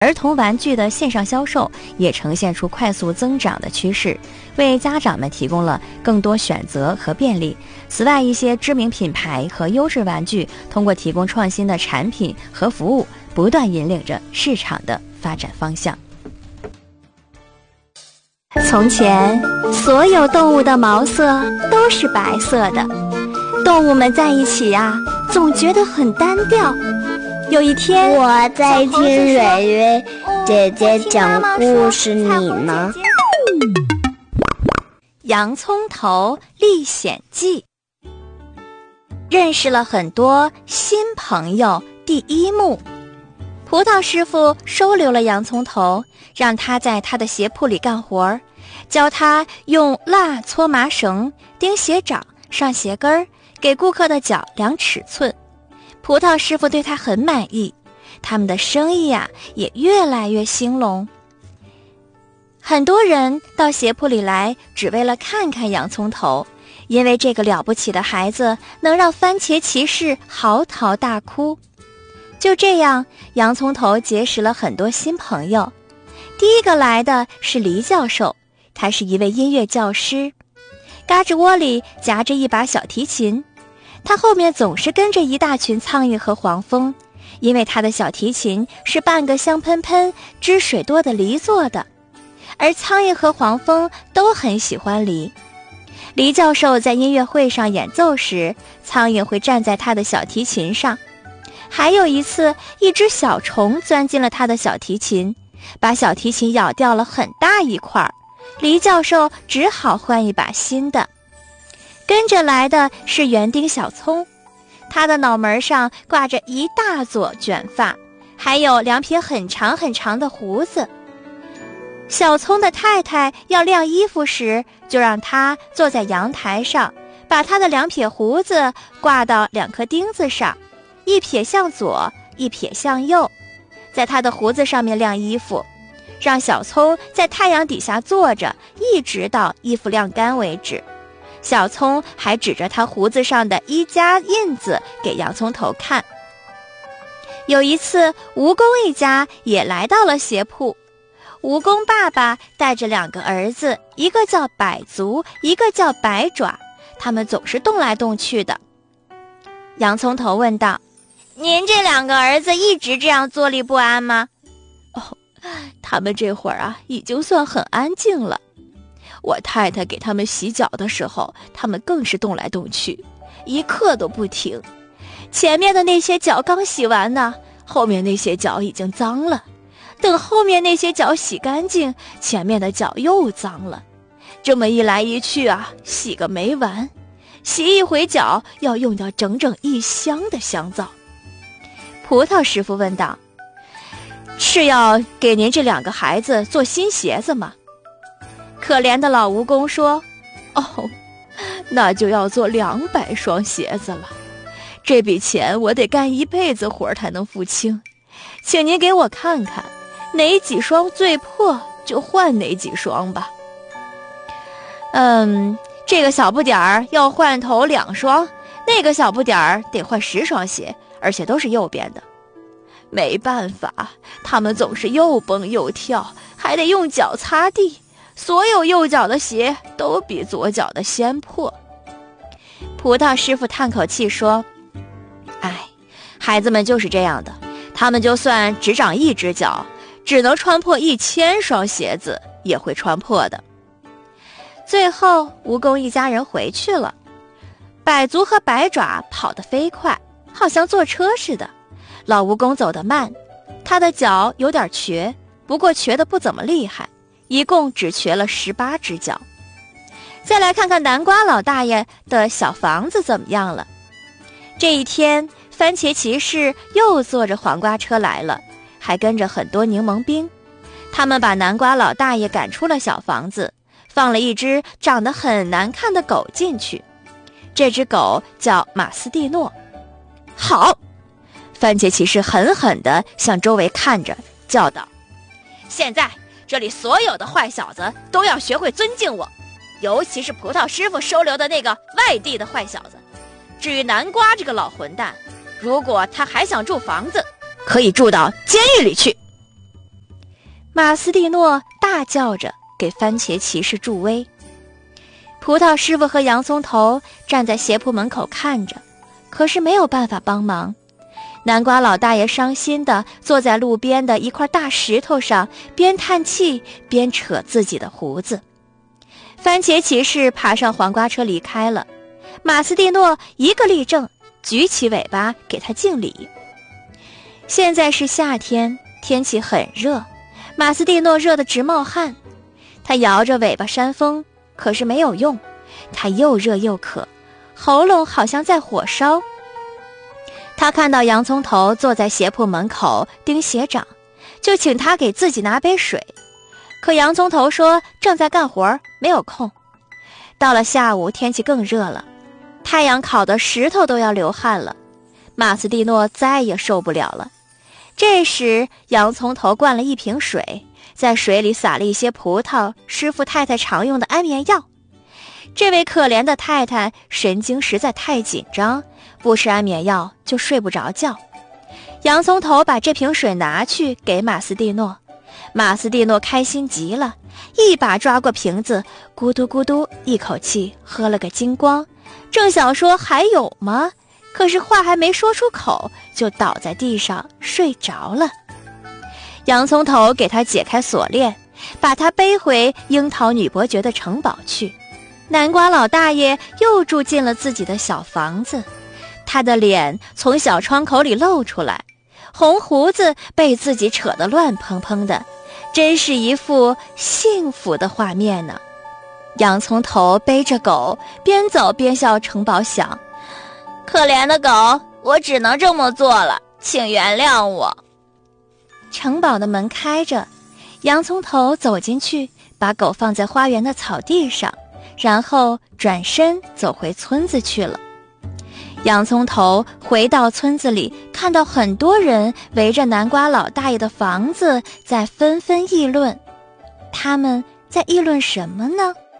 儿童玩具的线上销售也呈现出快速增长的趋势，为家长们提供了更多选择和便利。此外，一些知名品牌和优质玩具通过提供创新的产品和服务，不断引领着市场的发展方向。 从前，所有动物的毛色都是白色的，动物们在一起呀，总觉得很单调。有一天， 我在听蕊蕊姐姐讲故事，你呢？ 洋葱头历险记。认识了很多新朋友。第一幕，葡萄师傅收留了洋葱头，让他在他的鞋铺里干活，教他用蜡搓麻绳、钉鞋掌、上鞋跟儿，给顾客的脚量尺寸。葡萄师傅对他很满意，他们的生意也越来越兴隆。很多人到鞋铺里来，只为了看看洋葱头，因为这个了不起的孩子能让番茄骑士嚎啕大哭。就这样，洋葱头结识了很多新朋友。第一个来的是黎教授，他是一位音乐教师，嘎吱窝里夹着一把小提琴，他后面总是跟着一大群苍蝇和黄蜂，因为他的小提琴是半个香喷喷、汁水多的梨做的，而苍蝇和黄蜂都很喜欢梨。黎教授在音乐会上演奏时，苍蝇会站在他的小提琴上。还有一次，一只小虫钻进了他的小提琴，把小提琴咬掉了很大一块，黎教授只好换一把新的。跟着来的是园丁小葱，他的脑门上挂着一大撮卷发，还有2撇很长很长的胡子。小葱的太太要晾衣服时，就让他坐在阳台上，把他的2撇胡子挂到2颗钉子上，一撇向左，一撇向右，在他的胡子上面晾衣服，让小葱在太阳底下坐着，一直到衣服晾干为止。小葱还指着他胡子上的1加印子给洋葱头看。有一次，蜈蚣一家也来到了鞋铺，蜈蚣爸爸带着2个儿子，一个叫百足，一个叫百爪，他们总是动来动去的。洋葱头问道：“您这2个儿子一直这样坐立不安吗？”“哦，他们这会儿已经算很安静了。我太太给他们洗脚的时候，他们更是动来动去，一刻都不停。前面的那些脚刚洗完呢，后面那些脚已经脏了。等后面那些脚洗干净，前面的脚又脏了。这么一来一去洗个没完。洗一回脚要用掉整整1箱的香皂。”葡萄师傅问道：“是要给您这2个孩子做新鞋子吗？”可怜的老蜈蚣说：“哦，那就要做200双鞋子了，这笔钱我得干一辈子活才能付清，请您给我看看，哪几双最破就换哪几双吧。”“这个小不点儿要换头2双，那个小不点儿得换10双鞋，而且都是右边的。”“没办法，他们总是又蹦又跳，还得用脚擦地，所有右脚的鞋都比左脚的先破。”葡萄师傅叹口气说：“哎，孩子们就是这样的，他们就算只长1只脚，只能穿破1000双鞋子，也会穿破的。”最后，蜈蚣一家人回去了。百足和百爪跑得飞快，好像坐车似的。老蜈蚣走得慢，他的脚有点瘸，不过瘸得不怎么厉害，一共只瘸了18只脚。再来看看南瓜老大爷的小房子怎么样了。这一天，番茄骑士又坐着黄瓜车来了，还跟着很多柠檬兵。他们把南瓜老大爷赶出了小房子，放了一只长得很难看的狗进去。这只狗叫马斯蒂诺。好！番茄骑士狠狠地向周围看着，叫道：“现在这里所有的坏小子都要学会尊敬我，尤其是葡萄师傅收留的那个外地的坏小子。至于南瓜这个老混蛋，如果他还想住房子，可以住到监狱里去。” 马斯蒂诺大叫着给番茄骑士助威。葡萄师傅和洋葱头站在鞋铺门口看着，可是没有办法帮忙。南瓜老大爷伤心地坐在路边的一块大石头上，边叹气边扯自己的胡子。番茄骑士爬上黄瓜车离开了，马斯蒂诺一个立正，举起尾巴给他敬礼。现在是夏天，天气很热，马斯蒂诺热得直冒汗。他摇着尾巴扇风，可是没有用，他又热又渴，喉咙好像在火烧。他看到洋葱头坐在鞋铺门口盯鞋掌，就请他给自己拿杯水。可洋葱头说正在干活，没有空。到了下午，天气更热了，太阳烤得石头都要流汗了。马斯蒂诺再也受不了了。这时，洋葱头灌了一瓶水，在水里撒了一些葡萄师傅太太常用的安眠药。这位可怜的太太神经实在太紧张，不吃安眠药就睡不着觉。洋葱头把这瓶水拿去给马斯蒂诺，马斯蒂诺开心极了，一把抓过瓶子，咕嘟咕嘟一口气喝了个精光。正想说还有吗，可是话还没说出口，就倒在地上睡着了。洋葱头给他解开锁链，把他背回樱桃女伯爵的城堡去。南瓜老大爷又住进了自己的小房子，他的脸从小窗口里露出来，红胡子被自己扯得乱蓬蓬的，真是一幅幸福的画面呢。洋葱头背着狗，边走边向城堡想：可怜的狗，我只能这么做了，请原谅我。城堡的门开着，洋葱头走进去，把狗放在花园的草地上，然后转身走回村子去了。洋葱头回到村子里，看到很多人围着南瓜老大爷的房子在纷纷议论。他们在议论什么呢？